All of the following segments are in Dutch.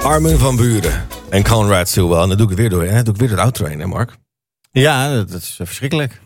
Armin van Buuren en Conrad Sewell. En dat doe ik weer door, hè? Dat doe ik weer door het outro heen, hè Mark? Ja, dat is verschrikkelijk.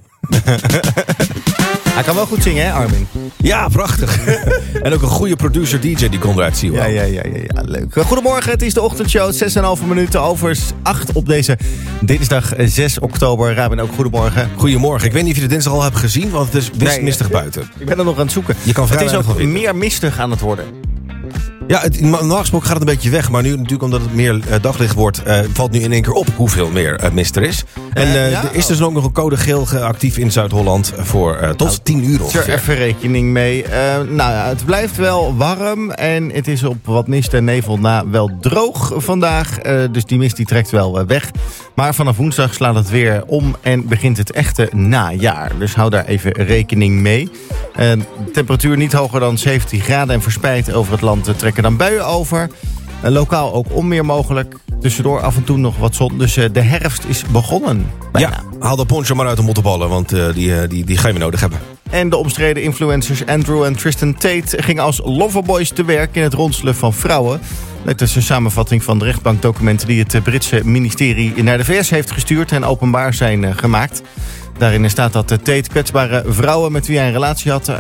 Hij kan wel goed zingen, hè, Armin? Ja, prachtig. En ook een goede producer-dj, die Conrad Sewell. Ja, leuk. Goedemorgen, het is de ochtendshow. 6,5 minuten over 8 op deze dinsdag 6 oktober. Rabin, ook goedemorgen. Goedemorgen. Ik weet niet of je de dinsdag al hebt gezien, want het is mistig buiten. Ik ben er nog aan het zoeken. Je kan het is ook meer mistig aan het worden. Ja, normaal gesproken gaat het een beetje weg. Maar nu natuurlijk omdat het meer daglicht wordt... valt nu in één keer op hoeveel meer mist er is. En er is dus ook nog een code geel actief in Zuid-Holland... voor tot 10 uur ongeveer. Er even rekening mee. Het blijft wel warm. En het is op wat mist en nevel na wel droog vandaag. Dus die mist die trekt wel weg. Maar vanaf woensdag slaat het weer om... en begint het echte najaar. Dus hou daar even rekening mee. Temperatuur niet hoger dan 17 graden... en verspreid over het land trekken dan buien over. Lokaal ook onweer mogelijk. Tussendoor af en toe nog wat zon. Dus de herfst is begonnen. Bijna. Ja, haal de poncho maar uit de mottenballen, want die ga je weer nodig hebben. En de omstreden influencers Andrew en Tristan Tate... gingen als loverboys te werk in het ronselen van vrouwen. Dat is een samenvatting van de rechtbankdocumenten... die het Britse ministerie naar de VS heeft gestuurd... en openbaar zijn gemaakt. Daarin staat dat Tate kwetsbare vrouwen met wie hij een relatie had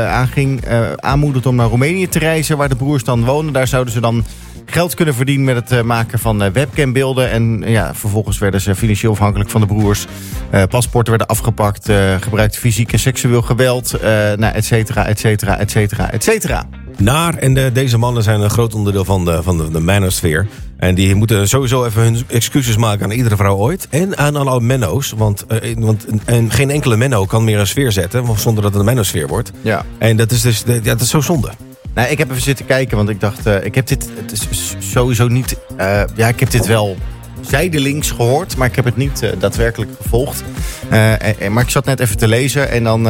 aanmoedigt om naar Roemenië te reizen, waar de broers dan wonen. Daar zouden ze dan geld kunnen verdienen met het maken van webcambeelden. En vervolgens werden ze financieel afhankelijk van de broers. Paspoorten werden afgepakt, gebruikte fysiek en seksueel geweld, et cetera, et cetera, et cetera, et cetera. En deze mannen zijn een groot onderdeel van de manosfeer. En die moeten sowieso even hun excuses maken aan iedere vrouw ooit. En aan alle menno's. Want geen enkele menno kan meer een sfeer zetten... zonder dat het een mennosfeer wordt. Ja. En dat is dus dat is zo zonde. Nou, ik heb even zitten kijken, want ik dacht... ik heb dit het is sowieso niet... ik heb dit wel zijdelings gehoord... maar ik heb het niet daadwerkelijk gevolgd. Maar ik zat net even te lezen en dan...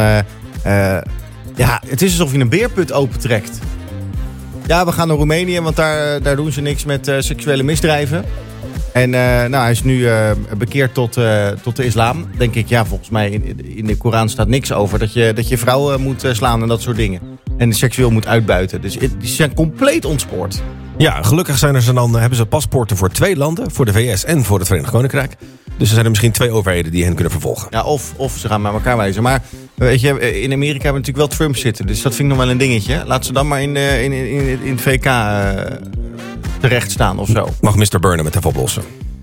het is alsof je een beerput opentrekt. Ja, we gaan naar Roemenië, want daar doen ze niks met seksuele misdrijven. En hij is nu bekeerd tot de islam. Denk ik, volgens mij in de Koran staat niks over... dat je vrouwen moet slaan en dat soort dingen. En seksueel moet uitbuiten. Dus die zijn compleet ontspoord. Ja, gelukkig hebben ze paspoorten voor 2 landen. Voor de VS en voor het Verenigd Koninkrijk. Dus er zijn er misschien 2 overheden die hen kunnen vervolgen. Ja, of ze gaan bij elkaar wijzen. Maar weet je, in Amerika hebben we natuurlijk wel Trump zitten. Dus dat vind ik nog wel een dingetje. Laat ze dan maar in het VK terecht staan of zo. Mag Mr. Burnham het even oplossen?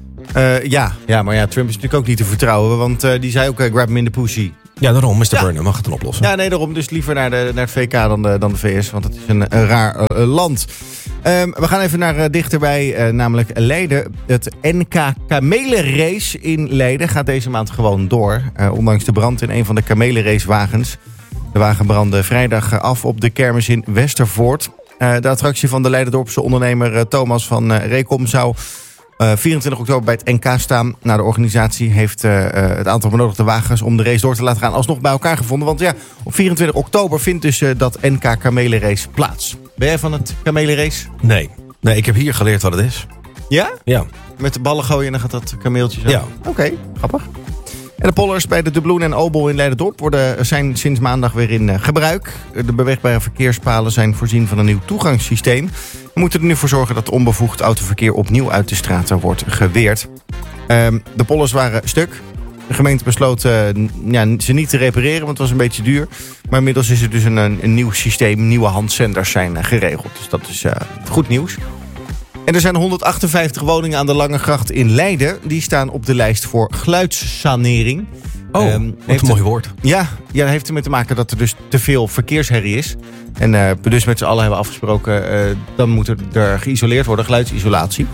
Maar Trump is natuurlijk ook niet te vertrouwen. Want die zei ook grab him in de pussy. Ja, daarom. Mr. Burnham mag het dan oplossen. Ja, nee, daarom. Dus liever naar het VK dan de VS. Want het is een raar land. We gaan even naar dichterbij, namelijk Leiden. Het NK Kamelenrace in Leiden gaat deze maand gewoon door. Ondanks de brand in een van de kamelenracewagens. De wagen brandde vrijdag af op de kermis in Westervoort. De attractie van de Leiderdorpse ondernemer Thomas van Rekom zou 24 oktober bij het NK staan. De organisatie heeft het aantal benodigde wagens om de race door te laten gaan alsnog bij elkaar gevonden. Want op 24 oktober vindt dus dat NK Kamelenrace plaats. Ben jij van het kamelenrace? Nee, ik heb hier geleerd wat het is. Ja? Ja. Met de ballen gooien en dan gaat dat kameeltje zo? Ja. Oké, grappig. En de pollers bij de De Bloen en Obel in Leiderdorp zijn sinds maandag weer in gebruik. De beweegbare verkeerspalen zijn voorzien van een nieuw toegangssysteem. We moeten er nu voor zorgen dat onbevoegd autoverkeer opnieuw uit de straten wordt geweerd. De pollers waren stuk. De gemeente besloot ze niet te repareren, want het was een beetje duur. Maar inmiddels is er dus een nieuw systeem, nieuwe handzenders zijn geregeld. Dus dat is goed nieuws. En er zijn 158 woningen aan de Lange Gracht in Leiden. Die staan op de lijst voor geluidssanering. Wat een mooi woord. Ja, dat heeft ermee te maken dat er dus te veel verkeersherrie is. En we dus met z'n allen hebben afgesproken... dan moet er geïsoleerd worden, geluidsisolatie.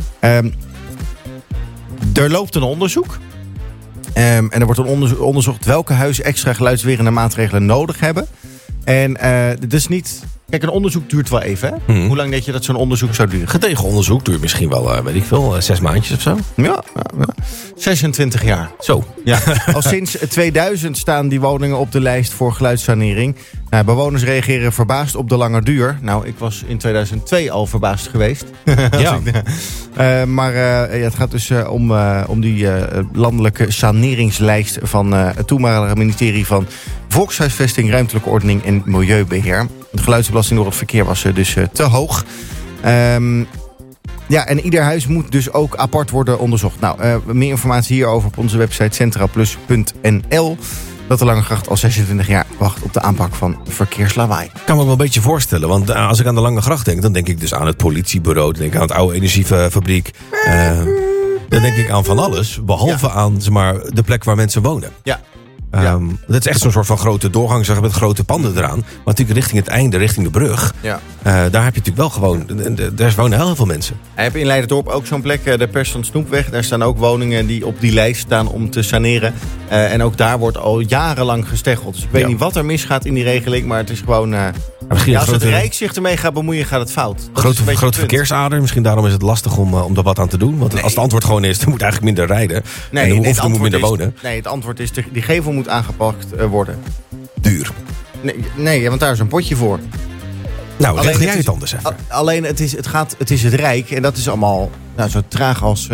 Er loopt een onderzoek. En er wordt onderzocht welke huizen extra geluidswerende maatregelen nodig hebben. En het is niet... Kijk, een onderzoek duurt wel even, hè? Hoe lang denk je dat zo'n onderzoek zou duren? Gedegen onderzoek duurt misschien wel, 6 maandjes of zo. Ja. 26 jaar. Zo. Ja. Al sinds 2000 staan die woningen op de lijst voor geluidssanering. Bewoners reageren verbaasd op de lange duur. Nou, ik was in 2002 al verbaasd geweest. Ja. Maar het gaat dus om die landelijke saneringslijst van het toenmalige ministerie van Volkshuisvesting, Ruimtelijke Ordening en Milieubeheer. De geluidsbelasting door het verkeer was dus te hoog. Ja, en ieder huis moet dus ook apart worden onderzocht. Nou, meer informatie hierover op onze website centraplus.nl. Dat de Langegracht al 26 jaar wacht op de aanpak van verkeerslawaai. Ik kan me wel een beetje voorstellen. Want als ik aan de Langegracht denk, dan denk ik dus aan het politiebureau. Dan denk ik aan het oude energiefabriek. Dan denk ik aan van alles. Behalve aan zeg maar, de plek waar mensen wonen. Ja. Dat is echt zo'n soort van grote doorgang zeg, met grote panden eraan. Maar natuurlijk richting het einde, richting de brug. Ja. Daar heb je natuurlijk wel gewoon... Daar wonen heel veel mensen. Hij heeft in Leiderdorp ook zo'n plek, de Pers van Snoepweg. Daar staan ook woningen die op die lijst staan om te saneren. En ook daar wordt al jarenlang gesteggeld. Dus ik weet niet wat er misgaat in die regeling. Maar het is gewoon... als het Rijk zich ermee gaat bemoeien, gaat het fout. Grote verkeersader. Misschien daarom is het lastig om er wat aan te doen. Want als het antwoord gewoon is, er moet eigenlijk minder rijden. Of er moet minder wonen. Nee, het antwoord is, die gevel moet aangepakt worden. Duur. Nee, want daar is een potje voor. Nou, alleen jij het anders even. Alleen, het is het Rijk. En dat is allemaal zo traag als...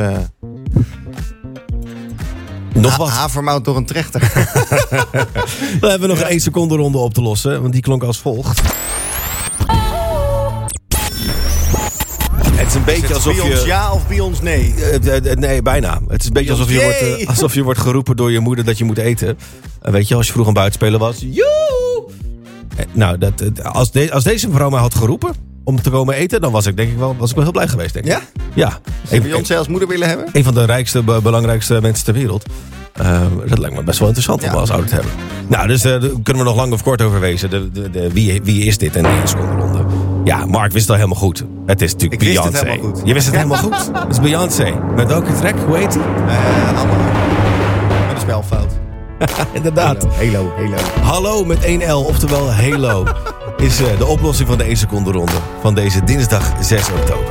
Nog wat. Havermout door een trechter. We hebben nog een 1 seconde ronde op te lossen. Want die klonk als volgt. Het is een beetje alsof je... Bij ons ja of bij ons nee? Nee, bijna. Het is een beetje alsof je wordt geroepen door je moeder dat je moet eten. Weet je, als je vroeger een buitenspeler was. Joe! Nou, als deze mevrouw mij had geroepen om te komen eten, dan was ik wel heel blij geweest, denk ik. Ja? Ja. Zou je Beyoncé als moeder willen hebben? Een van de rijkste, belangrijkste mensen ter wereld. Dat lijkt me best wel interessant om als ouder te hebben. Nou, dus daar kunnen we nog lang of kort over wezen. Wie is dit en die is ronde. Ja, Mark wist het al helemaal goed. Het is natuurlijk Beyoncé. Je wist het helemaal goed. Het is Beyoncé. Met welke track? Hoe heet die? Met een spelfout. Inderdaad. Halo. Hallo met 1L, oftewel Halo. Is de oplossing van de 1 seconde ronde van deze dinsdag 6 oktober.